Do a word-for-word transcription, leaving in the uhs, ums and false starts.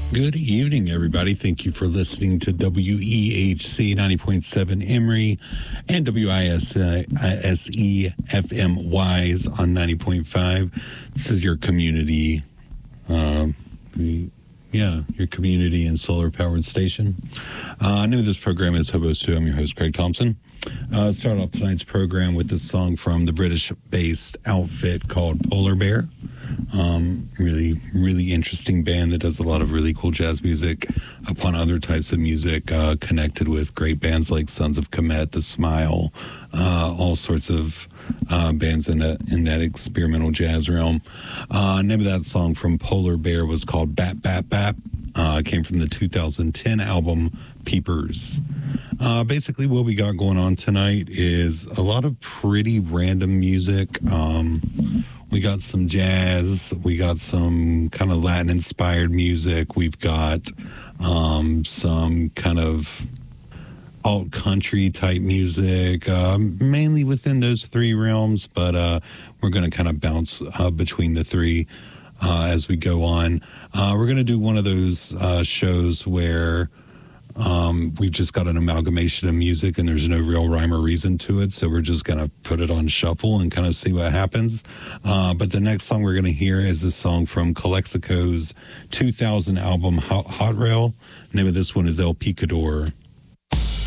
Good evening, everybody. Thank you for listening to W E H C ninety point seven Emory and W I S E F M Wise on ninety point five. This is your community, um, yeah, your community and solar-powered station. Uh, name of this program is Hobos two. I'm your host, Craig Thompson. Uh, start off tonight's program with a song from the British-based outfit called Polar Bear. Um, really, really interesting band that does a lot of really cool jazz music upon other types of music, uh, connected with great bands like Sons of Kemet, The Smile, uh, all sorts of uh, bands in that, in that experimental jazz realm. Uh, name of that song from Polar Bear was called Bap Bap Bap. Uh, came from the two thousand ten album Peepers. Uh, basically, what we got going on tonight is a lot of pretty random music. Um, we got some jazz. We got some kind of Latin-inspired music. We've got um, some kind of alt-country type music, uh, mainly within those three realms, but uh, we're going to kind of bounce uh, between the three. Uh, as we go on, uh, we're going to do one of those uh, shows where um, we've just got an amalgamation of music and there's no real rhyme or reason to it, so we're just going to put it on shuffle and kind of see what happens. Uh, but the next song we're going to hear is a song from Calexico's two thousand album Hot, Hot Rail. The name of this one is El Picador.